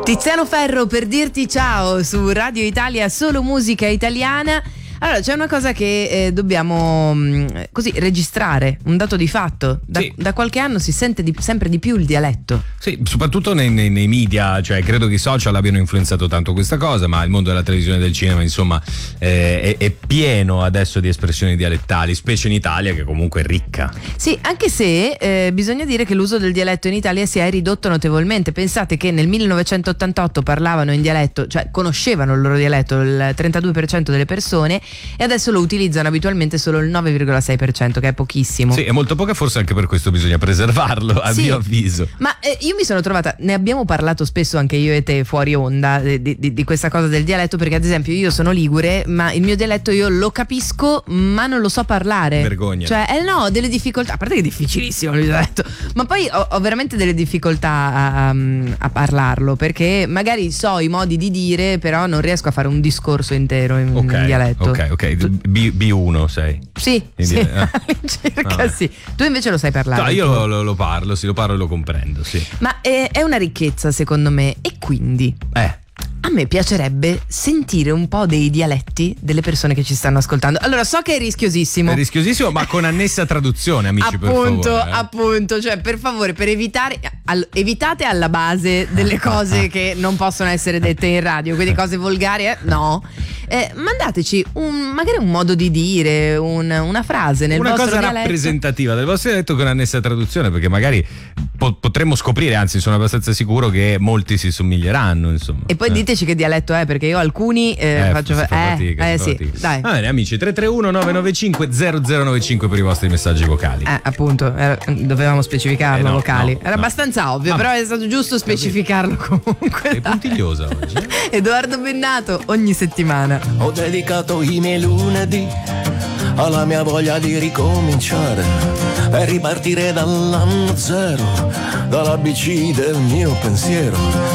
Tiziano Ferro per dirti ciao su Radio Italia, solo musica italiana. Allora, c'è una cosa che dobbiamo così registrare, un dato di fatto. Da qualche anno si sente sempre di più il dialetto. Sì, soprattutto nei media, cioè credo che i social abbiano influenzato tanto questa cosa, ma il mondo della televisione e del cinema, insomma, è pieno adesso di espressioni dialettali, specie in Italia, che comunque è ricca. Sì, anche se bisogna dire che l'uso del dialetto in Italia si è ridotto notevolmente. Pensate che nel 1988 parlavano in dialetto, cioè conoscevano il loro dialetto il 32% delle persone, e adesso lo utilizzano abitualmente solo il 9,6%, che è pochissimo. Sì, è molto poca, forse anche per questo bisogna preservarlo, a mio avviso. Ma io mi sono trovata, ne abbiamo parlato spesso anche io e te fuori onda di questa cosa del dialetto, perché ad esempio io sono ligure, ma il mio dialetto io lo capisco ma non lo so parlare. Vergogna. Cioè no, delle difficoltà, a parte che è difficilissimo il dialetto, ma poi ho veramente delle difficoltà a parlarlo, perché magari so i modi di dire, però non riesco a fare un discorso intero in dialetto. Ok, B1 sei? Sì, all'incirca sì. Tu invece lo sai parlare? No, io lo parlo e lo comprendo, sì. Ma è una ricchezza secondo me, e quindi a me piacerebbe sentire un po' dei dialetti delle persone che ci stanno ascoltando. Allora, so che è rischiosissimo. È rischiosissimo, ma con annessa traduzione, amici, per favore. Appunto, cioè per favore, per evitate alla base delle cose che non possono essere dette in radio, quindi cose volgari, no. Mandateci magari un modo di dire, una frase nel vostro dialetto. Una cosa rappresentativa del vostro dialetto con annessa traduzione, perché magari potremmo scoprire, anzi sono abbastanza sicuro che molti si somiglieranno, insomma. E poi diteci che dialetto è, perché io alcuni faccio fatica. Sì, dai. Va bene, amici, 331 995 0095 per i vostri messaggi vocali. Appunto, dovevamo specificarlo, vocali. Era no. abbastanza ovvio, però è stato giusto specificarlo comunque. È puntigliosa oggi. Edoardo Bennato, ogni settimana. Ho dedicato i miei lunedì alla mia voglia di ricominciare e ripartire dall'anno zero, dall'ABC del mio pensiero.